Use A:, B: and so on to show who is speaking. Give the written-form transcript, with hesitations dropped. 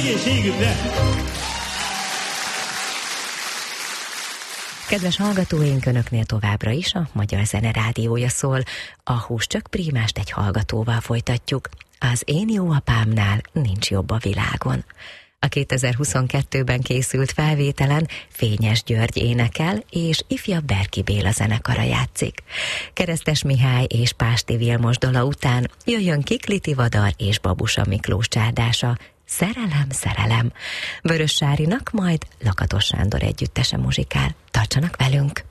A: Egészségükre!
B: Kedves hallgatóink, önöknél továbbra is a Magyar Zene Rádiója szól. A Húscsök prímást egy hallgatóval folytatjuk. Az Én jó apámnál nincs jobb a világon. A 2022-ben készült felvételen Fényes György énekel, és ifjabb Berki Béla zenekara játszik. Keresztes Mihály és Pásti Vilmos dala után jöjjön Kikli Tivadar és Babusa Miklós csárdása, Szerelem, szerelem. Vörös Sárinak majd Lakatos Sándor együttese muzsikál. Tartsanak velünk!